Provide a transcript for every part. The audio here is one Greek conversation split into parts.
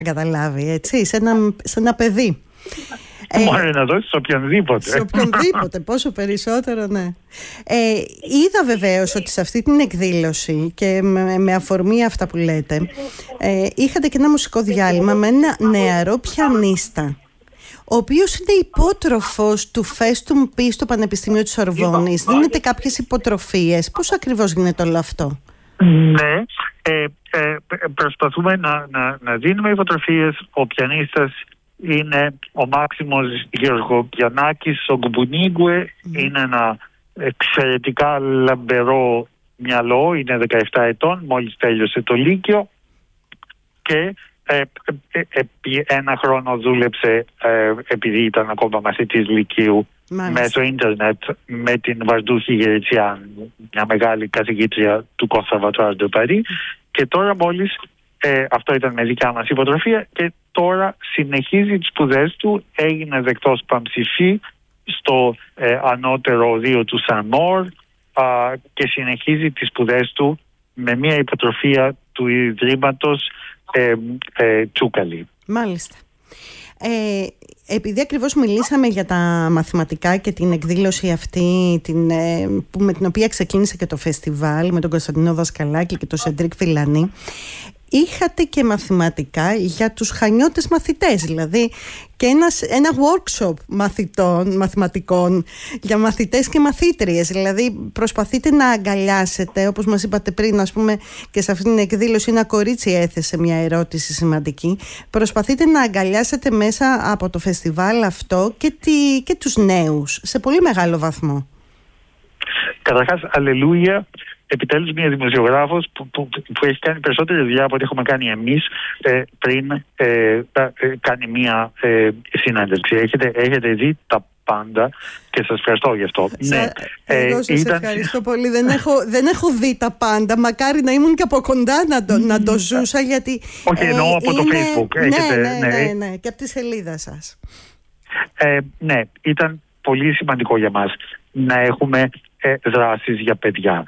καταλάβει, έτσι, σε ένα παιδί. Μπορεί να δώσει σε οποιονδήποτε. Σε οποιονδήποτε, πόσο περισσότερο, ναι. Είδα βεβαίως ότι σε αυτή την εκδήλωση και με αφορμή αυτά που λέτε, είχατε και ένα μουσικό διάλειμμα με ένα νεαρό πιανίστα, ο οποίος είναι υπότροφος του Festum P στο Πανεπιστήμιο της Σορβόνης. Δίνετε κάποιες υποτροφίες. Πώς ακριβώς γίνεται όλο αυτό? Ναι, προσπαθούμε να δίνουμε υποτροφίες. Ο πιανίστας είναι ο Μάξιμος Γεωργοπιανάκης, ο Γκουμπουνίγκουε. Είναι ένα εξαιρετικά λαμπερό μυαλό, είναι 17 ετών, μόλις τέλειωσε το Λύκειο και επί ένα χρόνο δούλεψε, επειδή ήταν ακόμα μαθητής Λυκείου, μέσω ίντερνετ με την Βαρδούχη Γεριτσιάν, μια μεγάλη καθηγήτρια του Conservatoire de Paris, και τώρα μόλις, αυτό ήταν με δικιά μας υποτροφία, και τώρα συνεχίζει τις σπουδές του, έγινε δεκτός παμψηφί στο ανώτερο οδείο του Σαν-Μόρ και συνεχίζει τις σπουδές του με μια υποτροφία του Ιδρύματος Τσούκαλη. Μάλιστα. Επειδή ακριβώς μιλήσαμε για τα μαθηματικά και την εκδήλωση αυτή με την οποία ξεκίνησε και το φεστιβάλ, με τον Κωνσταντινό Δασκαλάκη και τον Σεντρίκ Βιλανή, είχατε και μαθηματικά για τους χανιώτες μαθητές, δηλαδή και ένα workshop μαθηματικών για μαθητές και μαθήτριες. Δηλαδή προσπαθείτε να αγκαλιάσετε, όπως μας είπατε πριν, ας πούμε, και σε αυτήν την εκδήλωση ένα κορίτσι έθεσε μια ερώτηση σημαντική. Προσπαθείτε να αγκαλιάσετε μέσα από το φεστιβάλ αυτό και τους νέους σε πολύ μεγάλο βαθμό. Καταρχάς, αλληλούια. Επιτέλους μια δημοσιογράφος που έχει κάνει περισσότερη δουλειά από ό,τι έχουμε κάνει εμείς πριν κάνει μια συνέντευξη. Έχετε δει τα πάντα και σας ευχαριστώ γι' αυτό. Εγώ σας ευχαριστώ πολύ. Δεν έχω δει τα πάντα. Μακάρι να ήμουν και από κοντά να το ζούσα, γιατί... Όχι, εννοώ από το Facebook. Ναι, και από τη σελίδα σας. Ναι, ήταν πολύ σημαντικό για μας να έχουμε δράσεις για παιδιά.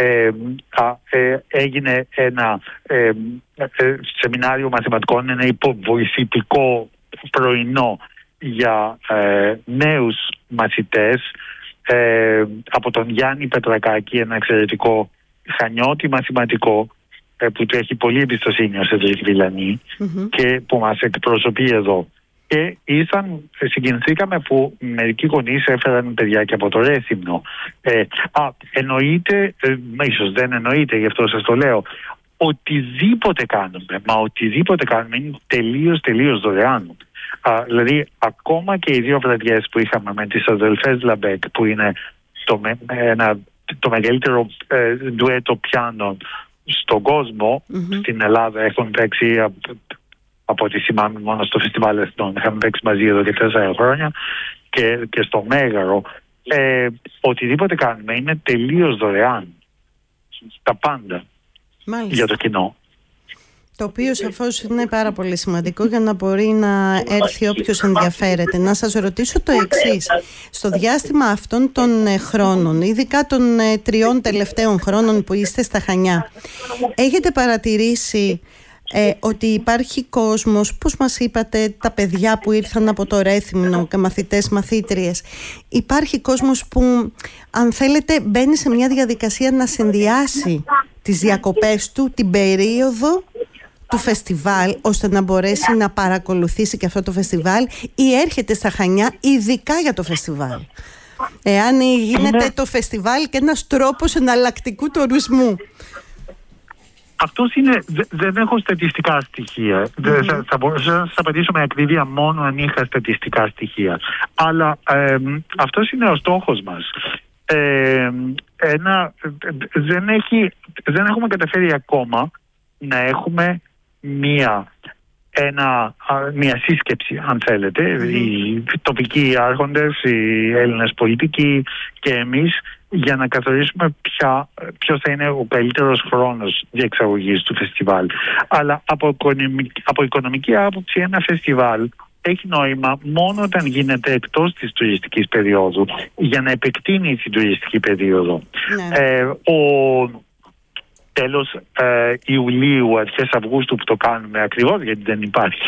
Έγινε ένα σεμινάριο μαθηματικών, ένα υποβοηθητικό πρωινό για νέους μαθητές από τον Γιάννη Πετρακάκη, ένα εξαιρετικό χανιώτη μαθηματικό που του έχει πολύ εμπιστοσύνη ο Σεντρίκ Βιλανή και που μας εκπροσωπεί εδώ. Και συγκινηθήκαμε που μερικοί γονείς έφεραν παιδιά και από το Ρέθυμνο. Εννοείται, ίσως δεν εννοείται, γι' αυτό σας το λέω, οτιδήποτε κάνουμε είναι τελείως δωρεάν. Δηλαδή, ακόμα και οι δύο βραδιές που είχαμε με τις αδελφές Λαμπέκ, που είναι το μεγαλύτερο ντουέτο πιάνο στον κόσμο, στην Ελλάδα έχουν παίξει, από ό,τι θυμάμαι, μόνο στο Φεστιβάλ Εθνών. Είχαμε παίξει μαζί εδώ και 4 χρόνια και στο Μέγαρο. Οτιδήποτε κάνουμε είναι τελείως δωρεάν. Τα πάντα. Μάλιστα. Για το κοινό. Το οποίο σαφώς είναι πάρα πολύ σημαντικό για να μπορεί να έρθει όποιος ενδιαφέρεται. Να σας ρωτήσω το εξής. Στο διάστημα αυτών των χρόνων, ειδικά των 3 τελευταίων χρόνων που είστε στα Χανιά, έχετε παρατηρήσει ότι υπάρχει κόσμος, πώς μας είπατε, τα παιδιά που ήρθαν από το Ρέθυμνο και μαθητές, μαθήτριες, υπάρχει κόσμος που, αν θέλετε, μπαίνει σε μια διαδικασία να συνδυάσει τις διακοπές του, την περίοδο του φεστιβάλ, ώστε να μπορέσει να παρακολουθήσει και αυτό το φεστιβάλ, ή έρχεται στα Χανιά ειδικά για το φεστιβάλ? Εάν γίνεται το φεστιβάλ και ένας τρόπος εναλλακτικού τουρισμού. Αυτός είναι, δεν έχω στατιστικά στοιχεία. Θα μπορούσα να σας απαντήσω με ακρίβεια μόνο αν είχα στατιστικά στοιχεία. Αλλά αυτός είναι ο στόχος μας. Δεν έχουμε καταφέρει ακόμα να έχουμε μια σύσκεψη, αν θέλετε, οι τοπικοί άρχοντες, οι Έλληνες πολιτικοί και εμείς, για να καθορίσουμε ποιος θα είναι ο καλύτερος χρόνος διεξαγωγής του φεστιβάλ. Αλλά από οικονομική άποψη ένα φεστιβάλ έχει νόημα μόνο όταν γίνεται εκτός της τουριστικής περίοδου, για να επεκτείνει την τουριστική περίοδο. Τέλος Ιουλίου, αρχές Αυγούστου που το κάνουμε, ακριβώς γιατί δεν υπάρχει